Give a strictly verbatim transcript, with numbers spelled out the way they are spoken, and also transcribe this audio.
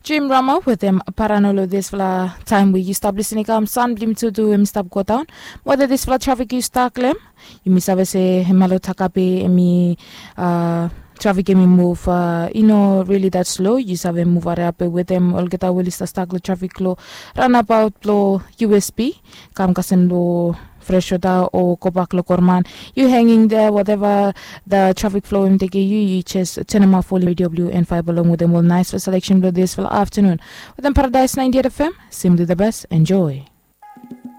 Jim Rama with them paranolo this fla time we establish ni kam san blim to do him stop go down. Whether this fla traffic you stack lem, you miss have say hemalo takape mi uh traffic me move uh you know really that slow. You have move up with them all get will stack the traffic law run about low U S B kam kasen lo Freshota or Kobaklo Korman. You hanging there, whatever the traffic flow in the you, you just Tenema Foley W and five along with them all nice for selection for this for afternoon. With them Paradise ninety-eight F M, simply the best. Enjoy.